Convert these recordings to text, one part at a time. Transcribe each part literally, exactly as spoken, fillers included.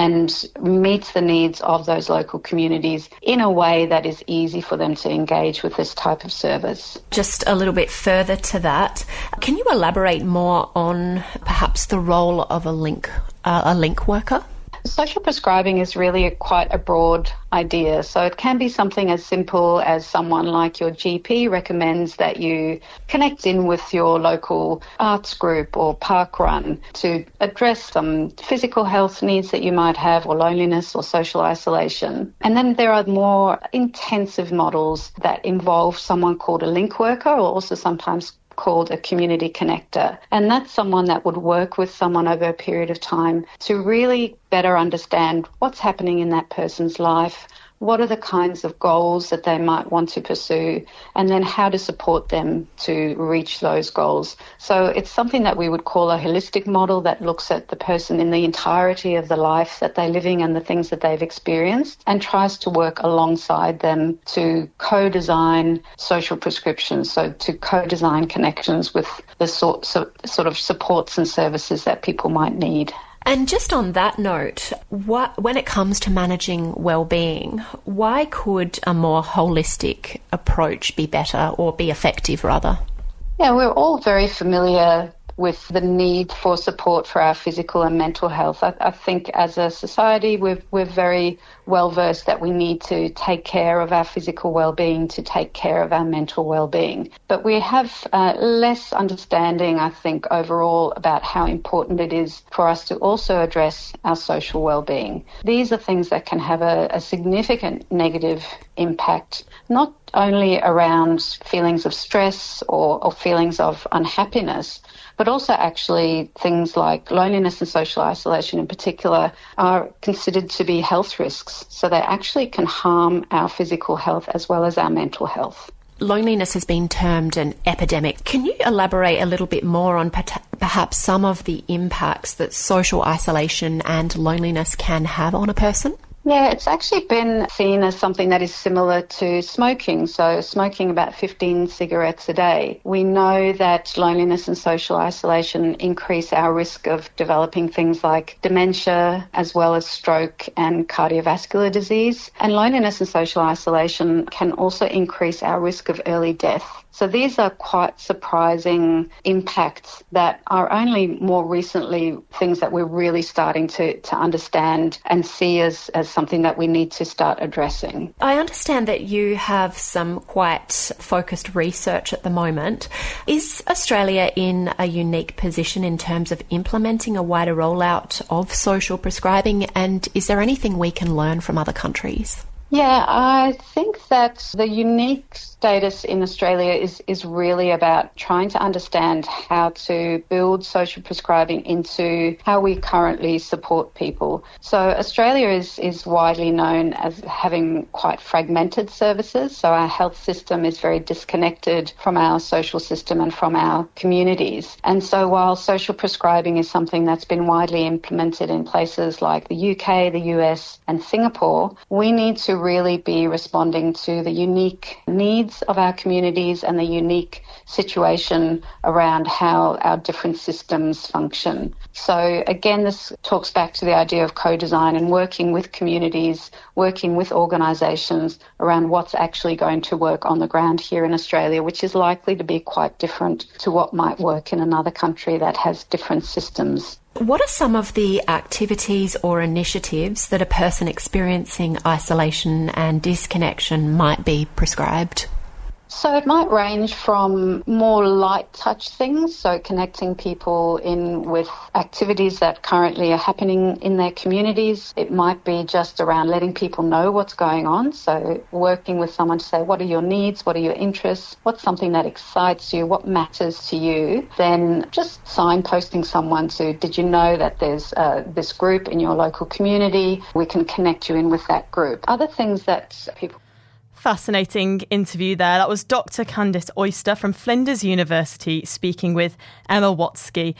and meets the needs of those local communities in a way that is easy for them to engage with this type of service. Just a little bit further to that, can you elaborate more on perhaps the role of a link, uh, a link worker? Social prescribing is really a, quite a broad idea. So it can be something as simple as someone like your G P recommends that you connect in with your local arts group or park run to address some physical health needs that you might have, or loneliness or social isolation. And then there are more intensive models that involve someone called a link worker, or also sometimes called a community connector. And that's someone that would work with someone over a period of time to really better understand what's happening in that person's life, what are the kinds of goals that they might want to pursue, and then how to support them to reach those goals. So it's something that we would call a holistic model that looks at the person in the entirety of the life that they're living and the things that they've experienced, and tries to work alongside them to co-design social prescriptions, so to co-design connections with the sort, so, sort of supports and services that people might need. And just on that note, what, when it comes to managing well-being, why could a more holistic approach be better, or be effective rather? Yeah, we're all very familiar with the need for support for our physical and mental health. I, I think as a society we're, we're very well versed that we need to take care of our physical well-being to take care of our mental well-being. But we have uh, less understanding, I think, overall about how important it is for us to also address our social well-being. These are things that can have a, a significant negative impact, not only around feelings of stress or, or feelings of unhappiness, but also actually things like loneliness and social isolation in particular are considered to be health risks. So they actually can harm our physical health as well as our mental health. Loneliness has been termed an epidemic. Can you elaborate a little bit more on perhaps some of the impacts that social isolation and loneliness can have on a person? Yeah, it's actually been seen as something that is similar to smoking. So smoking about fifteen cigarettes a day. We know that loneliness and social isolation increase our risk of developing things like dementia, as well as stroke and cardiovascular disease. And loneliness and social isolation can also increase our risk of early death. So these are quite surprising impacts that are only more recently things that we're really starting to, to understand and see as, as something that we need to start addressing. I understand that you have some quite focused research at the moment. Is Australia in a unique position in terms of implementing a wider rollout of social prescribing, and is there anything we can learn from other countries? Yeah, I think that the unique status in Australia is, is really about trying to understand how to build social prescribing into how we currently support people. So Australia is, is widely known as having quite fragmented services. So our health system is very disconnected from our social system and from our communities. And so while social prescribing is something that's been widely implemented in places like the U K, the U S and Singapore, we need to really be responding to the unique needs of our communities and the unique situation around how our different systems function. So again, this talks back to the idea of co-design and working with communities, working with organisations around what's actually going to work on the ground here in Australia, which is likely to be quite different to what might work in another country that has different systems. What are some of the activities or initiatives that a person experiencing isolation and disconnection might be prescribed? So it might range from more light touch things, so connecting people in with activities that currently are happening in their communities. It might be just around letting people know what's going on, so working with someone to say, what are your needs, what are your interests, what's something that excites you, what matters to you. Then just signposting someone to, did you know that there's uh, this group in your local community? We can connect you in with that group. Other things that people Fascinating interview there. That was Doctor Candice Oyster from Flinders University speaking with Emma Watsky.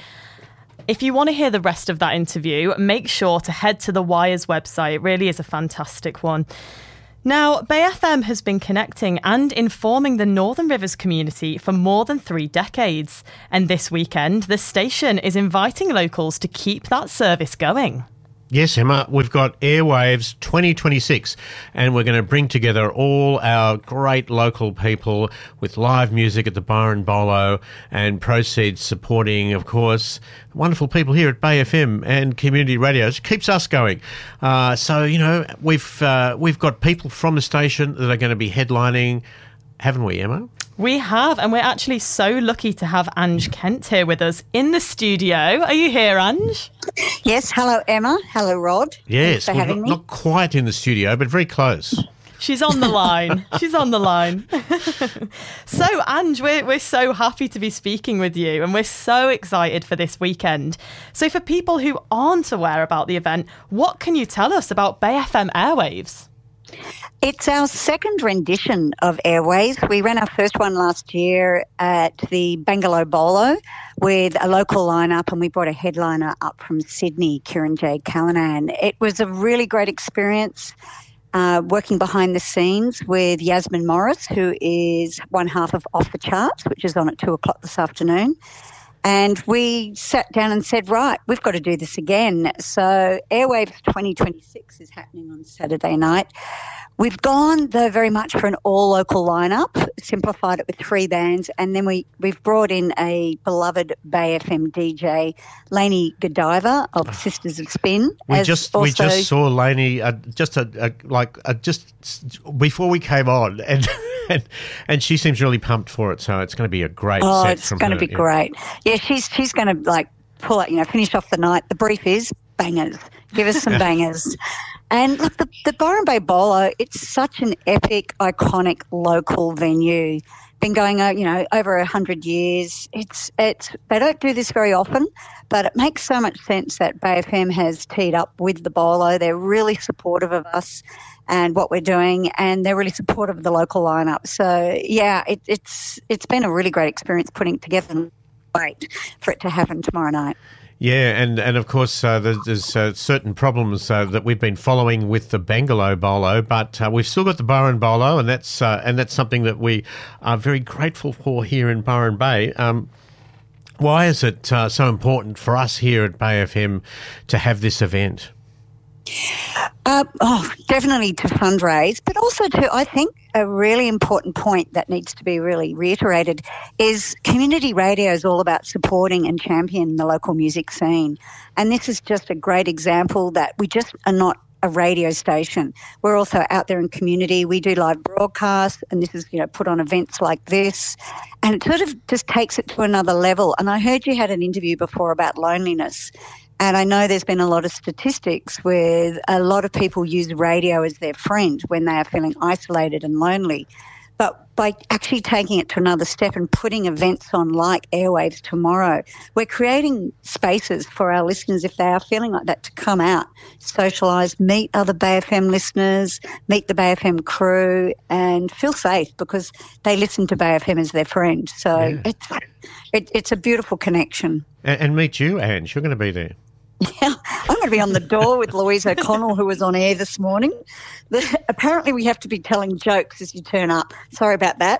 If you want to hear the rest of that interview, make sure to head to the Wire's website. It really is a fantastic one. Now, Bay F M has been connecting and informing the Northern Rivers community for more than three decades. And this weekend, the station is inviting locals to keep that service going. Yes, Emma, we've got Airwaves twenty twenty-six, and we're going to bring together all our great local people with live music at the Byron Bolo and proceeds supporting, of course, wonderful people here at Bay F M and community radio. It keeps us going. Uh, so, you know, we've uh, we've got people from the station that are going to be headlining, haven't we, Emma? We have, and we're actually so lucky to have Ange Kent here with us in the studio. Are you here, Ange? Yes, hello Emma, hello Rod. Yes, Thanks for well, having not, me. not quite in the studio, but very close. She's on the line. She's on the line. So, Ange, we're, we're so happy to be speaking with you, and we're so excited for this weekend. So for people who aren't aware about the event, what can you tell us about Bay F M Airwaves? It's our second rendition of Airwaves. We ran our first one last year at the Bangalow Bolo with a local lineup, and we brought a headliner up from Sydney, Kieran J. Callanan. It was a really great experience uh, working behind the scenes with Yasmin Morris, who is one half of Off the Charts, which is on at two o'clock this afternoon. And we sat down and said, right, we've got to do this again. So Airwaves twenty twenty-six is happening on Saturday night. We've gone, though, very much for an all-local lineup, simplified it with three bands, and then we, we've brought in a beloved Bay F M D J, Lainey Godiva of Sisters of Spin. We just also, we just saw Lainey uh, just a, a like a, just before we came on, and, and and she seems really pumped for it. So it's going to be a great oh, set it's from going her. to be yeah. great. Yeah, she's she's going to like pull out, you know, finish off the night. The brief is bangers. Give us some bangers. And look, the, the Byron Bay Bolo, it's such an epic, iconic local venue. Been going, uh, you know, over a hundred years. It's it's they don't do this very often, but it makes so much sense that Bay F M has teed up with the Bolo. They're really supportive of us and what we're doing, and they're really supportive of the local lineup. So yeah, it, it's it's been a really great experience putting it together. And wait for it to happen tomorrow night. Yeah, and, and of course uh, there's, there's uh, certain problems uh, that we've been following with the Bangalow Bolo, but uh, we've still got the Byron Bolo, and that's uh, and that's something that we are very grateful for here in Byron Bay. Um, why is it uh, so important for us here at Bay F M to have this event? Uh, oh, definitely to fundraise, but also to, I think, a really important point that needs to be really reiterated is community radio is all about supporting and championing the local music scene. And this is just a great example that we just are not a radio station. We're also out there in community. We do live broadcasts, and this is, you know, put on events like this. And it sort of just takes it to another level. And I heard you had an interview before about loneliness. And I know there's been a lot of statistics where a lot of people use radio as their friend when they are feeling isolated and lonely. But by actually taking it to another step and putting events on like Airwaves tomorrow, we're creating spaces for our listeners, if they are feeling like that, to come out, socialise, meet other Bay F M listeners, meet the Bay F M crew, and feel safe because they listen to Bay F M as their friend. So yeah. it's it, it's a beautiful connection. And, and meet you, Ange. You're going to be there. Yeah, I'm going to be on the door with Louise O'Connell, who was on air this morning. The, apparently we have to be telling jokes as you turn up. Sorry about that.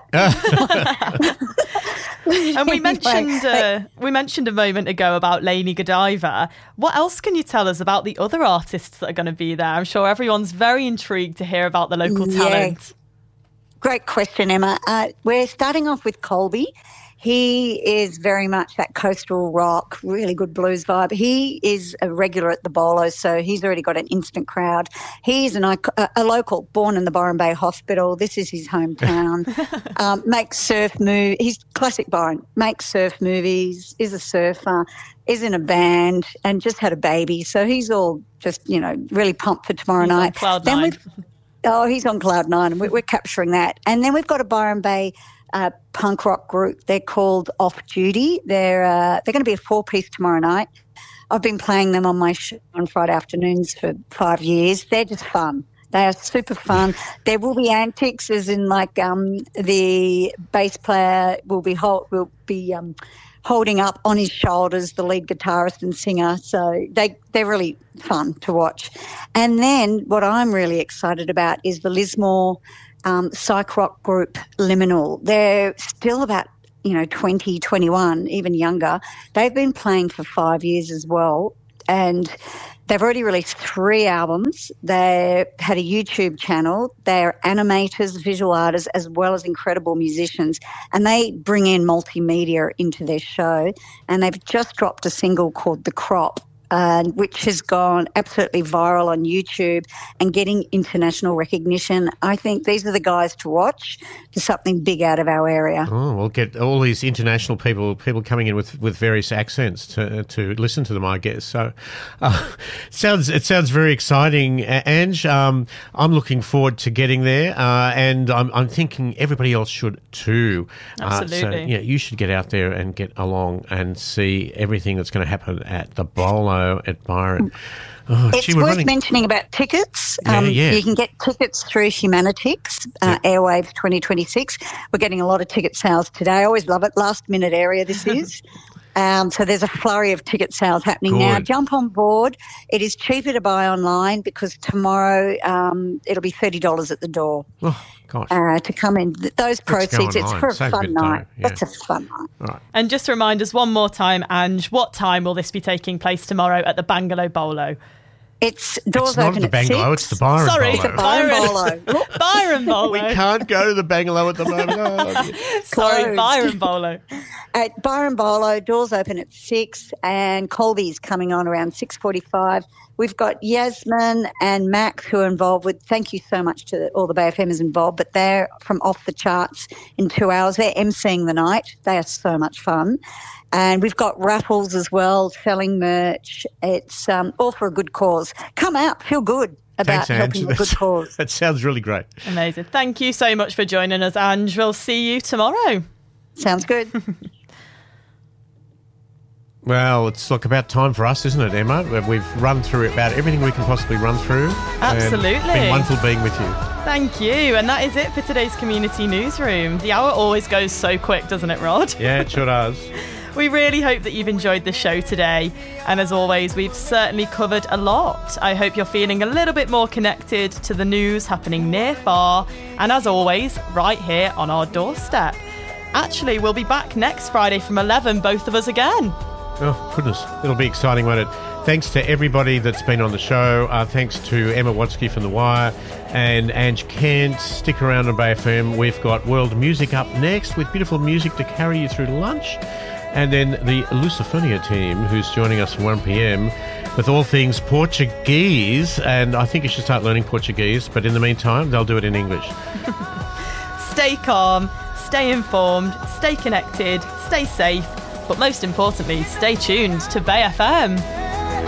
And we mentioned uh, we mentioned a moment ago about Lainey Godiva. What else can you tell us about the other artists that are going to be there? I'm sure everyone's very intrigued to hear about the local yeah. talent. Great question, Emma. Uh, we're starting off with Colby. He is very much that coastal rock, really good blues vibe. He is a regular at the Bolo, so he's already got an instant crowd. He's an, a, a local, born in the Byron Bay Hospital. This is his hometown. um, makes surf movies. He's classic Byron. Makes surf movies, is a surfer, is in a band, and just had a baby. So he's all just, you know, really pumped for tomorrow he's night. On cloud then nine. Oh, he's on cloud nine, and we're, we're capturing that. And then we've got a Byron Bay uh, punk rock group. They're called Off Duty. They're uh, they're going to be a four-piece tomorrow night. I've been playing them on my show on Friday afternoons for five years. They're just fun. They are super fun. There will be antics, as in like um, the bass player will be hold, will be um, holding up on his shoulders the lead guitarist and singer. So they they're really fun to watch. And then what I'm really excited about is the Lismore um, psych rock group Liminal. They're still about, you know, twenty, twenty-one, even younger. They've been playing for five years as well. and they've already released three albums. They had a YouTube channel. They're animators, visual artists, as well as incredible musicians. And they bring in multimedia into their show. And they've just dropped a single called The Crop, Uh, which has gone absolutely viral on YouTube and getting international recognition. I think these are the guys to watch for something big out of our area. Oh, we'll get all these international people people coming in with, with various accents to to listen to them, I guess. So uh, sounds it sounds very exciting, Ange. Um, I'm looking forward to getting there, uh, and I'm, I'm thinking everybody else should too. Absolutely. Uh, so, yeah, you should get out there and get along and see everything that's going to happen at the Bolo at Byron. Oh, it's gee, we're worth running... mentioning about tickets. Yeah, um, yeah. You can get tickets through Humanitix, uh, yeah. Airwaves twenty twenty-six. We're getting a lot of ticket sales today. I always love it. Last minute area this is. Um, so there's a flurry of ticket sales happening Good. now. Jump on board. It is cheaper to buy online because tomorrow um, it'll be thirty dollars at the door. Oh, gosh. Uh, to come in. Those proceeds, it's online. for a Save a bit fun of night. time, yeah. That's a fun night. All right. And just to remind us one more time, Ange, what time will this be taking place tomorrow at the Bangalow Bolo? It's doors It's not open the at Bangalow, six. it's the Byron Sorry, Bolo. it's the Byron Bolo. Byron Bolo. We can't go to the Bangalow at the moment. Oh, Sorry, Closed. Byron Bolo. At Byron Bolo, doors open at six, and Colby's coming on around six forty-five. We've got Yasmin and Max who are involved with, thank you so much to all the Bay F Mers involved, but they're from off the charts in two hours. They're emceeing the night. They are so much fun. And we've got raffles as well, selling merch. It's um, all for a good cause. Come out, feel good about Thanks, Ange. helping a good cause. That sounds really great. Amazing. Thank you so much for joining us, Ange. We'll see you tomorrow. Sounds good. Well, it's like about time for us, isn't it, Emma? We've run through about everything we can possibly run through. Absolutely. And it's been wonderful being with you. Thank you. And that is it for today's Community Newsroom. The hour always goes so quick, doesn't it, Rod? Yeah, it sure does. We really hope that you've enjoyed the show today. And as always, we've certainly covered a lot. I hope you're feeling a little bit more connected to the news happening near, far, and as always, right here on our doorstep. Actually, we'll be back next Friday from eleven, both of us again. Oh, goodness. It'll be exciting, won't it? Thanks to everybody that's been on the show. Uh, thanks to Emma Watsky from The Wire and Ange Kent. Stick around on Bay F M. We've got world music up next with beautiful music to carry you through lunch. And then the Lusofonia team, who's joining us from one p.m. with all things Portuguese. And I think you should start learning Portuguese. But in the meantime, they'll do it in English. Stay calm, stay informed, stay connected, stay safe. But most importantly, stay tuned to Bay F M.